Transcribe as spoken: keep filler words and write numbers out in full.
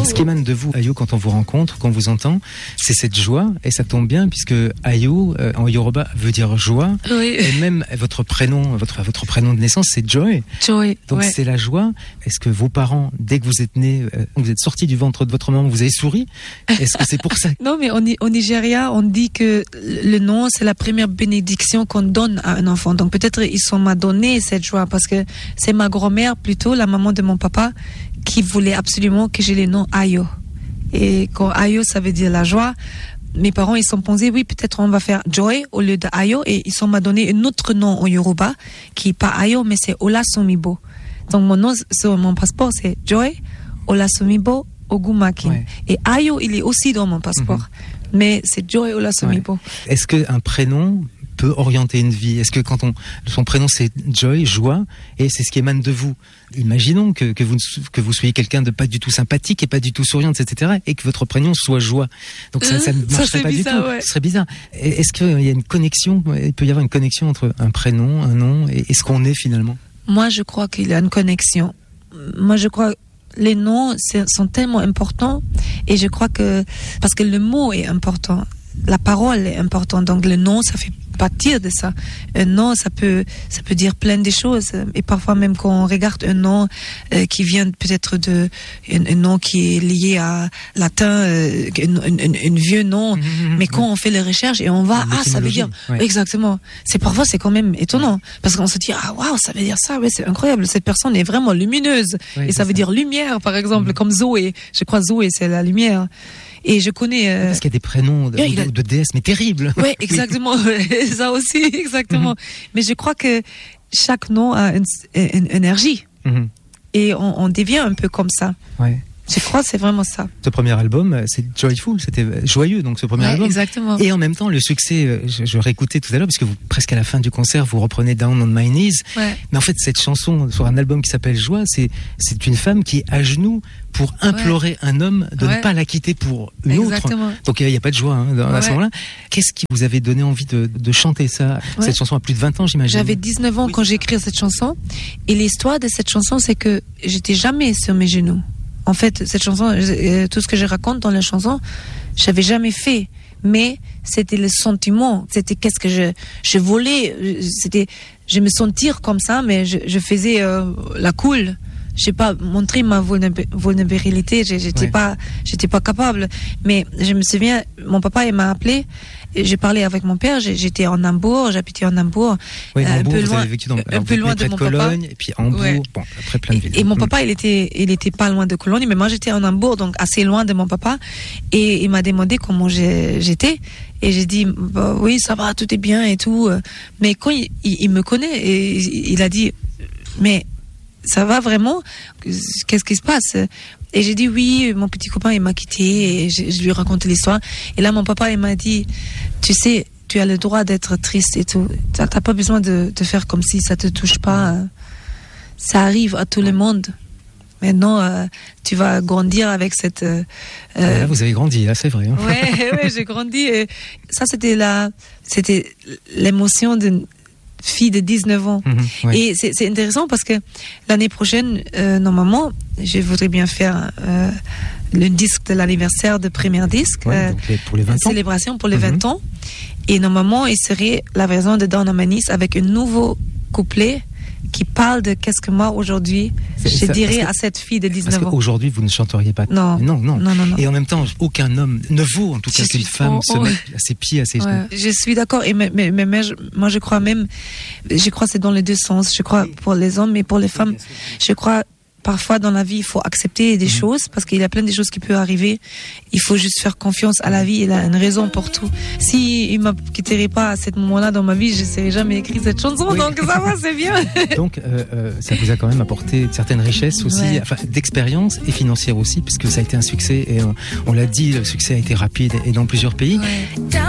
Ce qui émane de vous, Ayo, quand on vous rencontre, quand on vous entend, c'est cette joie, et ça tombe bien puisque Ayo, euh, en Yoruba, veut dire joie. Oui. Et même votre prénom, votre, votre prénom de naissance, c'est Joy. Joy. Donc ouais. c'est la joie. Est-ce que vos parents, dès que vous êtes nés, euh, vous êtes sortis du ventre de votre maman, vous avez souri? Est-ce que c'est pour ça? Non, mais au, au Nigeria, on dit que le nom, c'est la première bénédiction qu'on donne à un enfant. Donc peut-être ils sont m'a donné cette joie parce que c'est ma grand-mère, plutôt la maman de mon papa, qui voulait absolument que j'ai le nom Ayo. Et quand Ayo, ça veut dire la joie, mes parents, ils sont pensés, oui, peut-être on va faire Joy au lieu de Ayo, et ils sont m'a donné un autre nom en Yoruba, qui n'est pas Ayo, mais c'est Olasumibo. Donc mon nom sur mon passeport, c'est Joy Olasumibo Ogumakin. Ouais. Et Ayo, il est aussi dans mon passeport. Mm-hmm. Mais c'est Joy Olasumibo. Ouais. Est-ce qu'un prénom peut orienter une vie? Est-ce que quand on, son prénom c'est Joy, joie, et c'est ce qui émane de vous? Imaginons que, que vous, que vous soyez quelqu'un de pas du tout sympathique et pas du tout souriante, et cetera, et que votre prénom soit joie. Donc ça, ça ne marcherait ça pas bizarre, du tout. Ouais. Ce serait bizarre. Est-ce qu'il y a une connexion, il peut y avoir une connexion entre un prénom, un nom, et, et ce qu'on est finalement? Moi, je crois qu'il y a une connexion. Moi, je crois les noms sont tellement importants, et je crois que parce que le mot est important, la parole est importante, donc le nom, ça fait partir de ça. Un nom, ça peut, ça peut dire plein de choses. Et parfois, même quand on regarde un nom euh, qui vient peut-être de un, un nom qui est lié à latin, euh, un, un, un, un vieux nom. Mmh, mais quand mmh. on fait les recherches et on va, ah, ça veut dire ouais. exactement. C'est parfois c'est quand même étonnant parce qu'on se dit ah waouh, ça veut dire ça, ouais, c'est incroyable. Cette personne est vraiment lumineuse ouais, et ça veut ça. dire lumière, par exemple, mmh. comme Zoé. Je crois Zoé, c'est la lumière. Et je connais. Euh... Parce qu'il y a des prénoms de, de, de déesses, mais terribles. Oui, exactement. Ça aussi, exactement. Mm-hmm. Mais je crois que chaque nom a une, une, une énergie. Mm-hmm. Et on, on devient un peu comme ça. Ouais. Je crois que c'est vraiment ça. Ce premier album, c'est Joyful, c'était joyeux, donc ce premier ouais, album. Exactement. Et en même temps, le succès, je, je réécoutais tout à l'heure, parce que vous, presque à la fin du concert, vous reprenez Down on My Knees. Ouais. Mais en fait, cette chanson sur un album qui s'appelle Joie, c'est, c'est une femme qui est à genoux pour implorer ouais. un homme de ouais. ne pas la quitter pour une exactement. autre. Donc il n'y a, a pas de joie hein, dans, ouais. à ce moment-là. Qu'est-ce qui vous avait donné envie de, de chanter ça? Ouais. Cette chanson a plus de vingt ans, j'imagine. J'avais dix-neuf ans oui. quand j'ai écrit cette chanson. Et l'histoire de cette chanson, c'est que j'étais jamais sur mes genoux. En fait, cette chanson, euh, tout ce que je raconte dans la chanson, je n'avais jamais fait. Mais c'était le sentiment. C'était qu'est-ce que je, je voulais. C'était, je me sentir comme ça, mais je, je faisais euh, la cool. Je sais pas montrer ma vulnérabilité. J'étais ouais. pas, j'étais pas capable. Mais je me souviens, mon papa il m'a appelé. J'ai parlé avec mon père. J'étais en Hambourg, j'habitais en Hambourg, oui, euh, Hambourg, un peu loin, dans, un peu loin de mon Cologne, papa. Et puis Hambourg, ouais. bon, après plein de villes. Et, et mon papa, il était, il était pas loin de Cologne, mais moi j'étais en Hambourg, donc assez loin de mon papa. Et il m'a demandé comment j'étais. Et j'ai dit, bah, oui, ça va, tout est bien et tout. Mais quand il, il, il me connaît, et il a dit, mais ça va vraiment? Qu'est-ce qui se passe? Et j'ai dit oui, mon petit copain il m'a quitté et je, je lui ai raconté l'histoire. Et là mon papa il m'a dit, tu sais, tu as le droit d'être triste et tout. T'as, t'as pas besoin de, de faire comme si ça te touche pas. Ça arrive à tout le monde. Maintenant, euh, tu vas grandir avec cette. Euh, là, vous avez grandi, là, c'est vrai. Hein. Ouais, ouais, j'ai grandi. Et ça, c'était la, c'était l'émotion d'une fille de dix-neuf ans. Mmh, ouais. Et c'est, c'est intéressant parce que l'année prochaine, euh, normalement, je voudrais bien faire euh, le disque de l'anniversaire de premier disque. Ouais, euh, donc les, pour les vingt ans. Célébration pour les mmh. vingt ans. Et normalement, il serait la version de Down on My Knees avec un nouveau couplet qui parle de qu'est-ce que moi aujourd'hui je ça, dirais que, à cette fille de dix-neuf parce ans. Aujourd'hui vous ne chanteriez pas. Non. non, non, non, non, non. Et en même temps, aucun homme ne vaut en tout cas qu'une femme oh, se oh. mette à ses pieds, à ses genoux. Ouais. Je suis d'accord. Et mais, mais, mais, mais je, moi je crois même, je crois que c'est dans les deux sens. Je crois pour les hommes et pour les femmes. Je crois parfois dans la vie il faut accepter des mmh. choses parce qu'il y a plein de choses qui peuvent arriver. Il faut juste faire confiance à la vie. Il a une raison pour tout. Si il ne me quitterait pas à ce moment-là dans ma vie, je ne serais jamais écrit cette chanson. Oui. Donc ça va, c'est bien. Donc euh, euh, ça vous a quand même apporté une certaine richesse aussi, ouais. enfin, d'expérience et financière aussi, puisque ça a été un succès. Et on, on l'a dit, le succès a été rapide et dans plusieurs pays. Ouais.